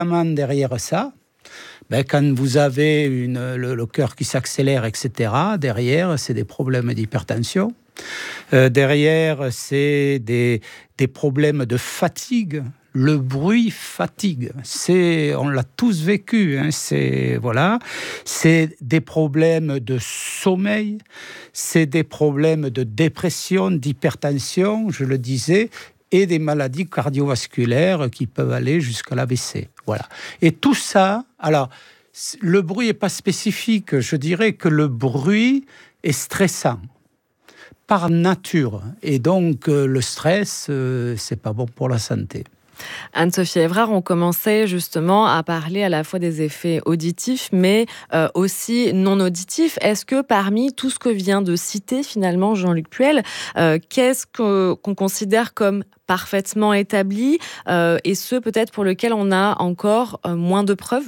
derrière ça, quand vous avez le cœur qui s'accélère, etc., derrière, c'est des problèmes d'hypertension. Derrière, c'est des problèmes de fatigue. Le bruit fatigue. On l'a tous vécu. C'est des problèmes de sommeil, c'est des problèmes de dépression, d'hypertension, je le disais, et des maladies cardiovasculaires qui peuvent aller jusqu'à l'AVC. Voilà. Et tout ça, alors, le bruit n'est pas spécifique. Je dirais que le bruit est stressant par nature. Et donc, le stress, c'est pas bon pour la santé. Anne-Sophie Évrard, on commençait justement à parler à la fois des effets auditifs, mais aussi non auditifs. Est-ce que parmi tout ce que vient de citer finalement Jean-Luc Puel, qu'est-ce qu'on considère comme parfaitement établi et ce peut-être pour lequel on a encore moins de preuves ?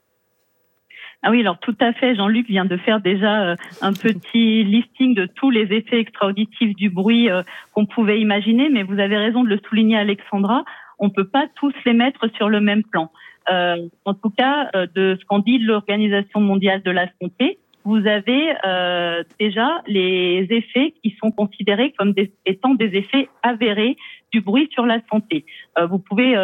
Ah oui, alors tout à fait. Jean-Luc vient de faire déjà un petit listing de tous les effets extra-auditifs du bruit qu'on pouvait imaginer, mais vous avez raison de le souligner, Alexandra. On peut pas tous les mettre sur le même plan. En tout cas, de ce qu'en dit l'Organisation mondiale de la santé, vous avez déjà les effets qui sont considérés comme étant des effets avérés du bruit sur la santé. Vous pouvez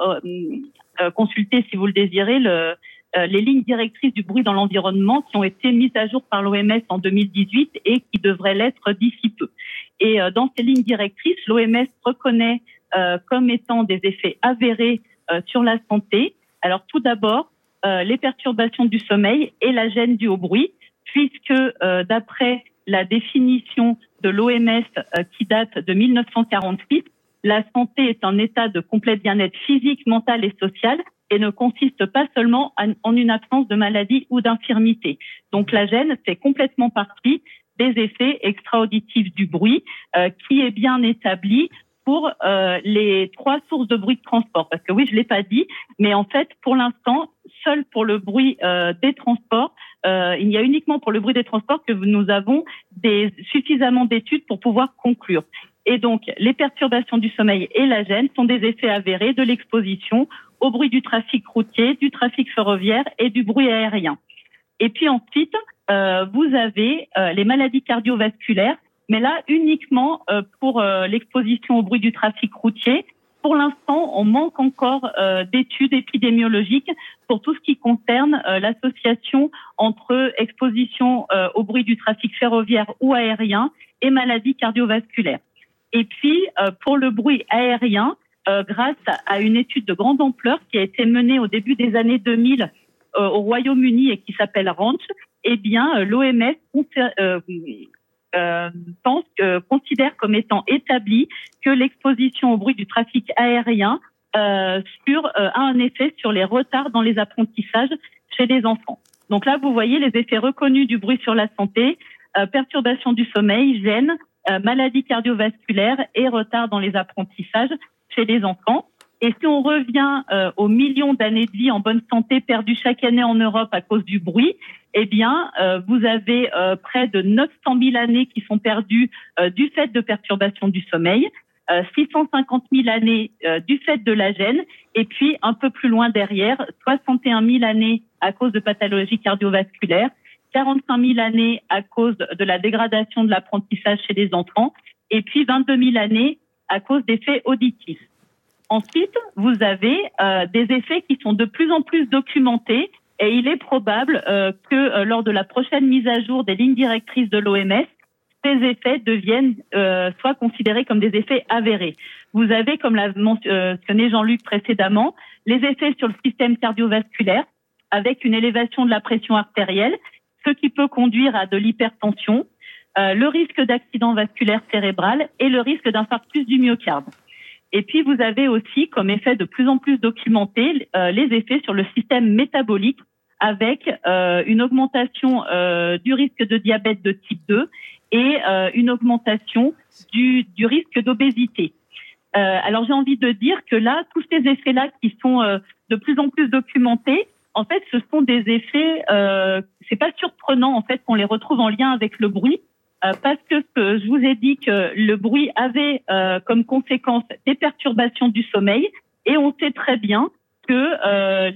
consulter, si vous le désirez, les lignes directrices du bruit dans l'environnement qui ont été mises à jour par l'OMS en 2018 et qui devraient l'être d'ici peu. Et dans ces lignes directrices, l'OMS reconnaît comme étant des effets avérés sur la santé. Alors tout d'abord, les perturbations du sommeil et la gêne due au bruit, puisque d'après la définition de l'OMS qui date de 1948, la santé est un état de complet bien-être physique, mental et social et ne consiste pas seulement en une absence de maladie ou d'infirmité. Donc la gêne fait complètement partie des effets extra-auditifs du bruit qui est bien établi pour les 3 sources de bruit de transport. Parce que oui, je l'ai pas dit, mais en fait, pour l'instant, seul pour le bruit des transports, il y a uniquement pour le bruit des transports que nous avons suffisamment d'études pour pouvoir conclure. Et donc, les perturbations du sommeil et la gêne sont des effets avérés de l'exposition au bruit du trafic routier, du trafic ferroviaire et du bruit aérien. Et puis ensuite, vous avez les maladies cardiovasculaires, mais là uniquement pour l'exposition au bruit du trafic routier. Pour l'instant, on manque encore d'études épidémiologiques pour tout ce qui concerne l'association entre exposition au bruit du trafic ferroviaire ou aérien et maladies cardiovasculaires. Et puis, pour le bruit aérien, grâce à une étude de grande ampleur qui a été menée au début des années 2000 au Royaume-Uni et qui s'appelle RANCH, eh bien, l'OMS considère comme étant établi que l'exposition au bruit du trafic aérien a un effet sur les retards dans les apprentissages chez les enfants. Donc là, vous voyez les effets reconnus du bruit sur la santé, perturbation du sommeil, gêne, maladies cardiovasculaires et retard dans les apprentissages chez les enfants. Et si on revient aux millions d'années de vie en bonne santé perdues chaque année en Europe à cause du bruit, eh bien, vous avez près de 900 000 années qui sont perdues du fait de perturbations du sommeil, 650 000 années du fait de la gêne, et puis un peu plus loin derrière, 61 000 années à cause de pathologies cardiovasculaires, 45 000 années à cause de la dégradation de l'apprentissage chez les enfants, et puis 22 000 années à cause d'effets auditifs. Ensuite, vous avez des effets qui sont de plus en plus documentés et il est probable que lors de la prochaine mise à jour des lignes directrices de l'OMS, ces effets deviennent soit considérés comme des effets avérés. Vous avez, comme l'a mentionné Jean-Luc précédemment, les effets sur le système cardiovasculaire avec une élévation de la pression artérielle, ce qui peut conduire à de l'hypertension, le risque d'accident vasculaire cérébral et le risque d'infarctus du myocarde. Et puis, vous avez aussi, comme effet de plus en plus documenté, les effets sur le système métabolique avec une augmentation du risque de diabète de type 2 et une augmentation du risque d'obésité. Alors, j'ai envie de dire que là, tous ces effets-là qui sont de plus en plus documentés, en fait, ce sont des effets, c'est pas surprenant, en fait, qu'on les retrouve en lien avec le bruit. Parce que je vous ai dit que le bruit avait comme conséquence des perturbations du sommeil et on sait très bien que